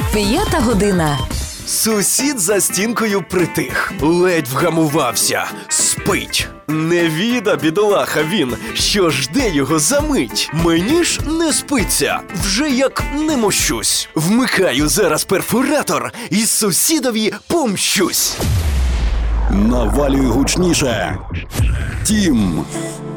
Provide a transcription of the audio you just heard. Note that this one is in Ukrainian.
5 година. Сусід за стінкою притих, ледь вгамувався, спить. Не віда, бідолаха він, що жде його за мить. Мені ж не спиться, вже як не мощусь. Вмикаю зараз перфоратор і сусідові помщусь. Навалюй гучніше. Тім.